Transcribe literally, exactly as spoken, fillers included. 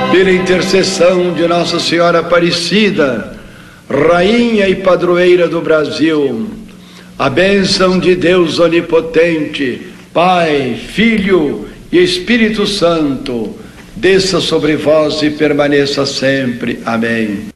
Pela intercessão de Nossa Senhora Aparecida, Rainha e Padroeira do Brasil, a bênção de Deus Onipotente, Pai, Filho e Espírito Santo, desça sobre vós e permaneça sempre. Amém.